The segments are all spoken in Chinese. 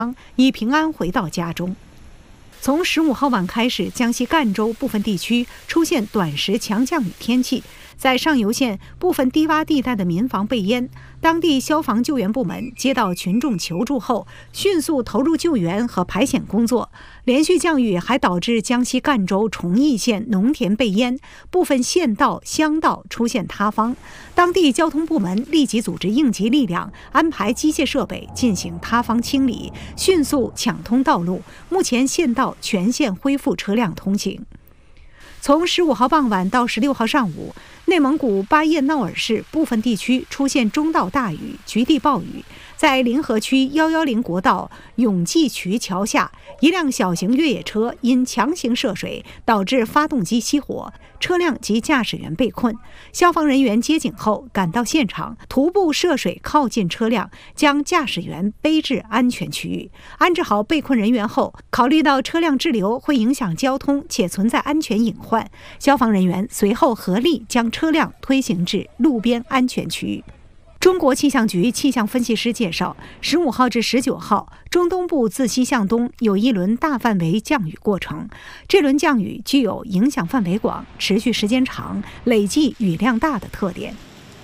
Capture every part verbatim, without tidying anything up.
已平安回到家中。从十五号晚开始，江西赣州部分地区出现短时强降雨天气，在上游县部分低洼地带的民房被淹，当地消防救援部门接到群众求助后，迅速投入救援和排险工作。连续降雨还导致江西赣州崇义县农田被淹，部分县道、乡道出现塌方，当地交通部门立即组织应急力量，安排机械设备进行塌方清理，迅速抢通道路。目前县道全线恢复车辆通行。从十五号傍晚到十六号上午，内蒙古巴彦淖尔市部分地区出现中到大雨、局地暴雨。在临河区一一零国道永济渠桥下，一辆小型越野车因强行涉水，导致发动机熄火，车辆及驾驶员被困。消防人员接警后赶到现场，徒步涉水靠近车辆，将驾驶员背至安全区域。安置好被困人员后，考虑到车辆滞留会影响交通且存在安全隐患，消防人员随后合力将车辆推行至路边安全区域。中国气象局气象分析师介绍，十五号至十九号，中东部自西向东有一轮大范围降雨过程。这轮降雨具有影响范围广、持续时间长、累计雨量大的特点。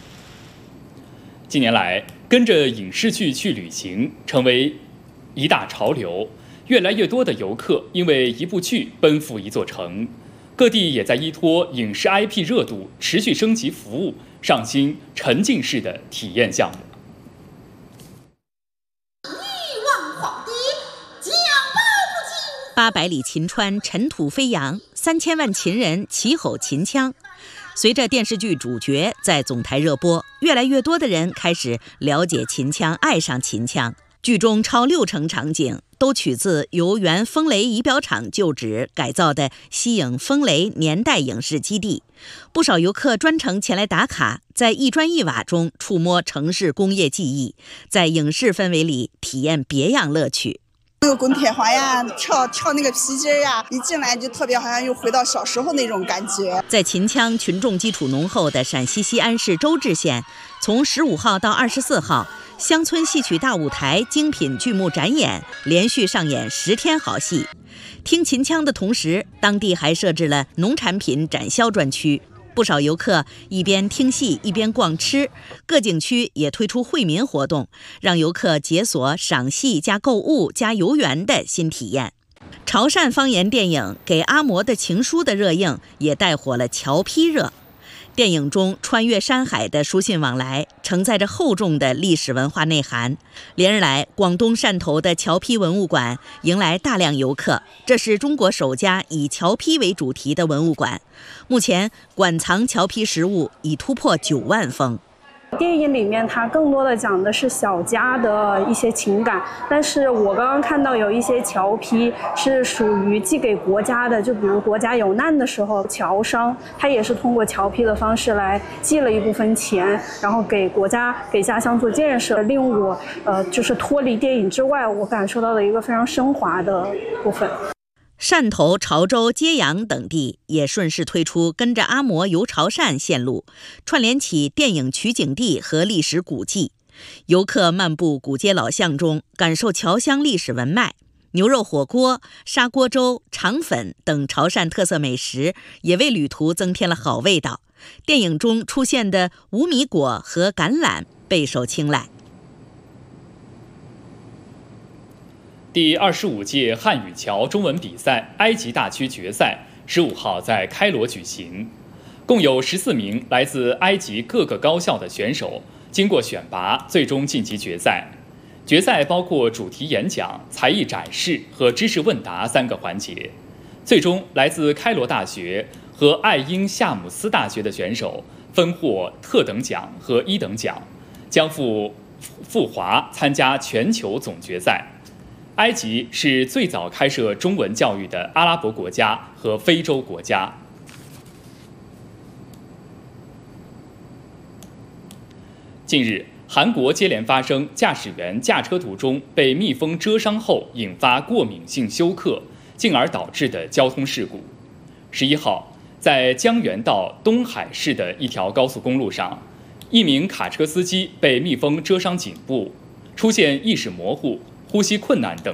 近年来，跟着影视剧去旅行成为一大潮流，越来越多的游客因为一部剧奔赴一座城。各地也在依托影视 I P 热度，持续升级服务，上新沉浸式的体验项目。 亿万皇帝将报不尽， 八百里秦川尘土飞扬，三千万秦人齐吼秦腔。随着电视剧主角在总台热播，越来越多的人开始了解秦腔，爱上秦腔。剧中超六成场景都取自由原风雷仪表厂旧址改造的西影风雷年代影视基地，不少游客专程前来打卡，在一砖一瓦中触摸城市工业记忆，在影视氛围里体验别样乐趣。 那个滚铁环呀，跳跳那个皮筋呀，一进来就特别好像又回到小时候那种感觉。 在秦腔群众基础浓厚的陕西西安市周至县，从十五号到二十四号，乡村戏曲大舞台精品剧目展演，连续上演十天好戏。听秦腔的同时，当地还设置了农产品展销专区。不少游客一边听戏一边逛吃，各景区也推出惠民活动，让游客解锁赏戏加购物加游园的新体验。潮汕方言电影《给阿嬷的情书》的热映也带火了侨批热。电影中穿越山海的书信往来，承载着厚重的历史文化内涵。连日来，广东汕头的侨批文物馆迎来大量游客，这是中国首家以侨批为主题的文物馆。目前，馆藏侨批实物已突破九万封。 电影里面它更多的讲的是小家的一些情感，但是我刚刚看到有一些侨批是属于寄给国家的，就比如国家有难的时候，侨商他也是通过侨批的方式来寄了一部分钱，然后给国家给家乡做建设。令我呃就是脱离电影之外，我感受到了一个非常升华的部分。 汕头、潮州、揭阳等地也顺势推出跟着阿嬷游潮汕线路，串联起电影取景地和历史古迹。游客漫步古街老巷中，感受侨乡历史文脉。牛肉火锅、砂锅粥、肠粉等潮汕特色美食也为旅途增添了好味道。电影中出现的无米果和橄榄备受青睐。 第二十五届汉语桥中文比赛埃及大区决赛十五号在开罗举行，共有十四名来自埃及各个高校的选手经过选拔，最终晋级决赛。决赛包括主题演讲、才艺展示和知识问答三个环节。最终，来自开罗大学和爱因夏姆斯大学的选手分获特等奖和一等奖，将赴赴华参加全球总决赛。埃及是最早开设中文教育的阿拉伯国家和非洲国家。近日，韩国接连发生驾驶员驾车途中被蜜蜂蛰伤后引发过敏性休克，进而导致的交通事故。十一号，在江原道东海市的一条高速公路上，一名卡车司机被蜜蜂蛰伤颈部，出现意识模糊、呼吸困难等